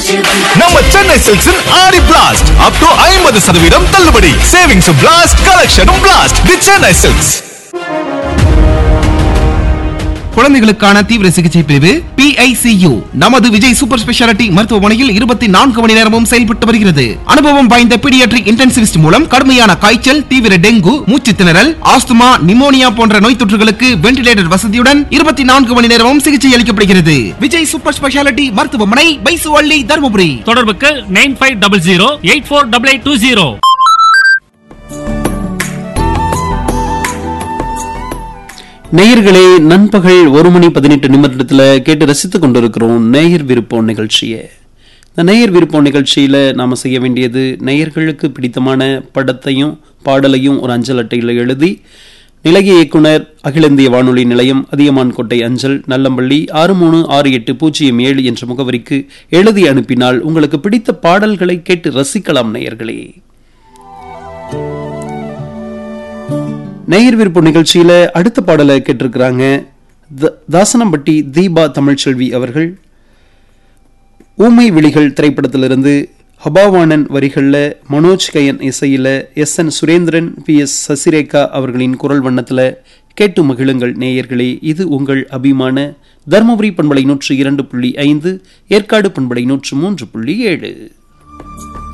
நம்ம சென்னை சில்க்ஸின் ஆடி blast up to 50% தள்ளுபடி. Savings blast, கலெக்ஷனும் blast. தி Chennai silks. குழந்தைகளுக்கான தீவிர சிகிச்சை பிரிவு PICU நமது விஜய் சூப்பர் ஸ்பெஷாலிட்டி மருத்துவமனையில் 24 மணி நேரமும் செயல்பட்டு வருகிறது. அனுபவம் வாய்ந்த பீடியாட்ரிக் இன்டென்சிவிஸ்ட் மூலம் கடுமையான காய்ச்சல், தீவிர டெங்கு, மூச்சு திணறல், ஆஸ்துமா, நிமோனியா போன்ற நோய் தொற்றுகளுக்கு வென்டிலேட்டர் வசதியுடன் 24 மணி நேரமும் சிகிச்சை அளிக்கப்படுகிறது. விஜய் சூப்பர் ஸ்பெஷாலிட்டி மருத்துவமனை, பைசுவள்ளி, தருமபுரி. தொடர்புக்கு 9500848820. நேயர்களே, நண்பகல் 1:18 கேட்டு ரசித்துக் கொண்டிருக்கிறோம் நேயர் விருப்பம் நிகழ்ச்சியை. இந்த நேயர் விருப்பம் நிகழ்ச்சியில நாம செய்ய வேண்டியது, நேயர்களுக்கு பிடித்தமான படத்தையும் பாடலையும் ஒரு அஞ்சல் அட்டையில் எழுதி நிலைய இயக்குனர் அகில இந்திய வானொலி நிலையம், அதியமான்கோட்டை அஞ்சல், நல்லம்பள்ளி 636807 என்ற முகவரிக்கு எழுதி அனுப்பினால் உங்களுக்கு பிடித்த பாடல்களை கேட்டு ரசிக்கலாம். நேயர்களே, நேயர் விருப்ப நிகழ்ச்சியில அடுத்த பாடலை கேட்டிருக்கிறாங்க தாசனம்பட்டி தீபா தமிழ்ச்செல்வி அவர்கள். ஊமை விழிகள் திரைப்படத்திலிருந்து ஹபாவானன் வரிகளில், மனோஜ் கயன் இசையில, SN சுரேந்திரன், PS சசிரேகா அவர்களின் குரல் வண்ணத்தில் கேட்டு மகிழுங்கள். நேயர்களே, இது உங்கள் அபிமான தர்மபுரி பண்பலை 102.5, ஏற்காடு பண்பலை 103.7.